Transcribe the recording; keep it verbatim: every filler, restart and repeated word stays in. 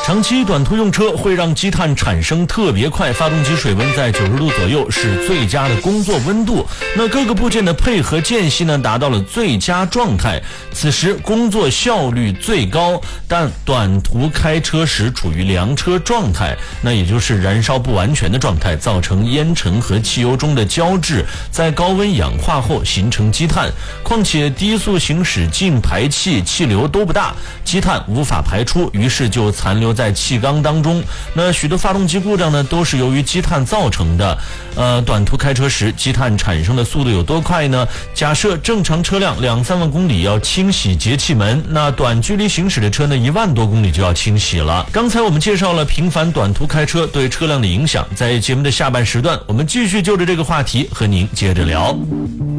长期短途用车会让积碳产生特别快，发动机水温在九十度左右是最佳的工作温度。那各个部件的配合间隙呢，达到了最佳状态，此时工作效率最高。但短途开车时处于凉车状态，那也就是燃烧不完全的状态，造成烟尘和汽油中的胶质在高温氧化后形成积碳。况且低速行驶进排气气流都不大，积碳无法排出，于是就残留在气缸当中。那许多发动机故障呢，都是由于积碳造成的。呃，短途开车时，积碳产生的速度有多快呢？假设正常车辆两三万公里要清洗节气门，那短距离行驶的车呢，一万多公里就要清洗了。刚才我们介绍了频繁短途开车对车辆的影响，在节目的下半时段，我们继续就着这个话题和您接着聊。